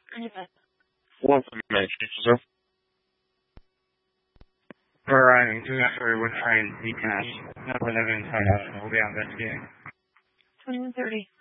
One for the Chief, sir. We're arriving to F3 with train detached. Number 11 We'll be investigating. 2130.